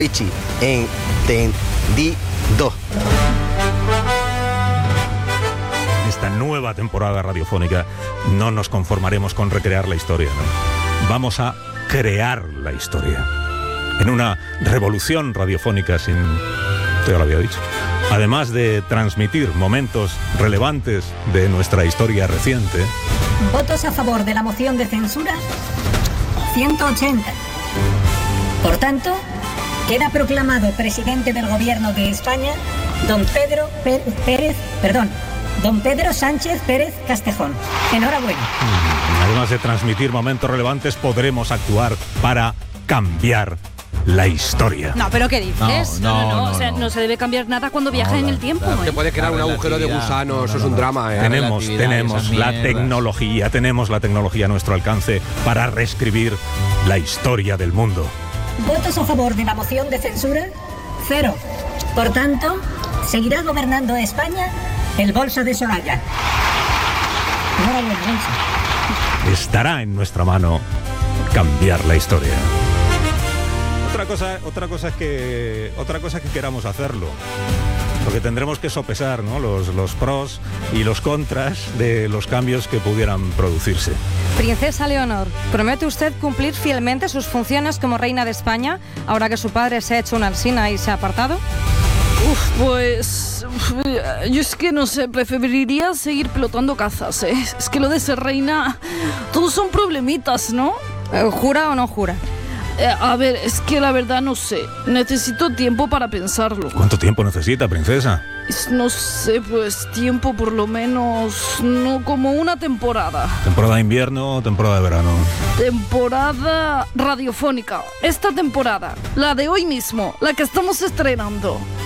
Richie, entendido. Esta nueva temporada radiofónica no nos conformaremos con recrear la historia, ¿no? Vamos a crear la historia. En una revolución radiofónica sin... Te lo había dicho. Además de transmitir momentos relevantes de nuestra historia reciente. Votos a favor de la moción de censura, 180. Por tanto, queda proclamado presidente del Gobierno de España don Pedro Sánchez Pérez Castejón. Enhorabuena. Además de transmitir momentos relevantes, podremos actuar para cambiar la historia. No, pero ¿qué dices? O sea, no se debe cambiar nada cuando viaja en el tiempo. Te puede crear un agujero de gusano, eso es un drama. Tenemos la tecnología a nuestro alcance para reescribir la historia del mundo. Votos a favor de la moción de censura, 0. Por tanto, seguirá gobernando España el bolso de Soraya. Enhorabuena, bolso. Estará en nuestra mano cambiar la historia. Otra cosa es que queramos hacerlo, porque tendremos que sopesar, ¿no?, los pros y los contras de los cambios que pudieran producirse. Princesa Leonor, ¿promete usted cumplir fielmente sus funciones como reina de España ahora que su padre se ha hecho una alsina y se ha apartado? Pues yo es que no sé, preferiría seguir pilotando cazas, ¿eh? Es que lo de ser reina, todos son problemitas, ¿no? ¿Jura o no jura? A ver, es que la verdad no sé. Necesito tiempo para pensarlo. ¿Cuánto tiempo necesita, princesa? No sé, pues tiempo por lo menos, no como una temporada. ¿Temporada de invierno o temporada de verano? Temporada radiofónica. Esta temporada, la de hoy mismo, la que estamos estrenando.